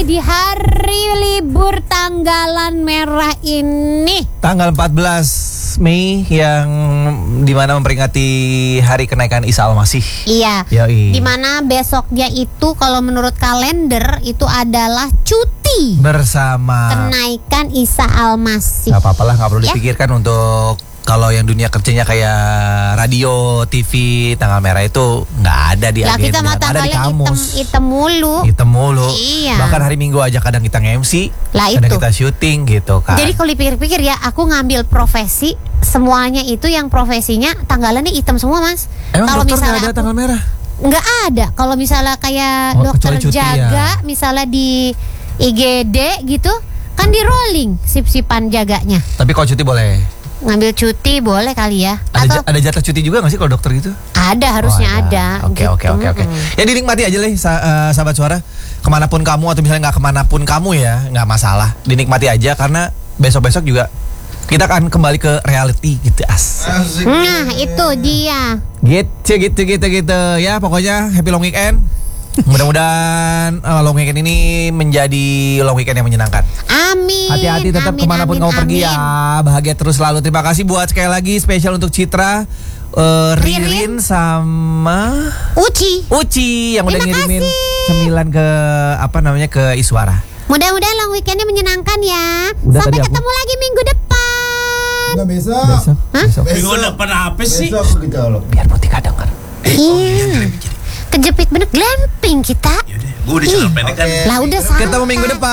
di hari libur tanggalan merah ini. Tanggal 14 Mei yang dimana memperingati hari kenaikan Isa Al-Masih. Iya. Yoi. Dimana besoknya itu kalau menurut kalender itu adalah cuti Bersama kenaikan Isa Al-Masih. Gak apa-apa lah, gak perlu Ya. dipikirkan untuk kalau yang dunia kerjanya kayak radio, TV, tanggal merah itu nggak ada di Lah agenda, kita mah nggak ada di tanggalnya kamus. hitam mulu. Hitam mulu. Iya. Bahkan hari Minggu aja kadang kita nge-MC, Lah kadang itu. kita syuting gitu kan. Jadi kalau dipikir-pikir ya, aku ngambil profesi semuanya itu yang profesinya tanggalannya hitam semua, Mas. Emang Kalau dokter nggak ada aku- tanggal merah? nggak ada. Kalau misalnya kayak Oh, dokter kecuali cuti jaga, ya. misalnya di IGD gitu, kan di rolling sip-sipan jaganya. Tapi kalau cuti boleh. Ngambil cuti boleh kali ya. Ada, Atau ada jatah cuti juga nggak sih kalau dokter gitu? ada, harusnya Oh, ada. Oke, gitu. oke. Ya dinikmati aja lah, sahabat suara. Kemanapun kamu atau misalnya nggak kemanapun kamu ya, nggak masalah. Dinikmati aja karena besok-besok juga kita akan kembali ke reality gitu. Asik. Nah, itu dia. Gitu. Ya pokoknya happy long weekend. Mudah-mudahan long weekend ini menjadi long weekend yang menyenangkan. Amin. Hati-hati tetap amin, kemanapun amin, kamu pergi amin. ya. Bahagia terus selalu. Terima kasih buat sekali lagi spesial untuk Citra, Ririn sama Uci yang udah Terima ngirimin kasih. cemilan ke Iswara. Mudah-mudahan long weekendnya menyenangkan ya. Udah Sampai tadi aku. ketemu lagi minggu depan. Enggak besok. Besok. Minggu depan apa sih? Besok gitu loh. Biar Mutika denger. Iya. Kejepit bener glamping kita. Yaudah, gue udah celana pendek kan. Lah udah sama. Ketemu minggu depan.